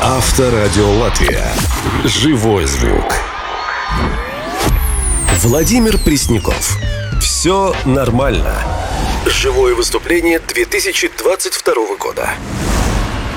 Авторадио Латвия. Живой звук. Владимир Пресняков. Все нормально. Живое выступление 2022 года.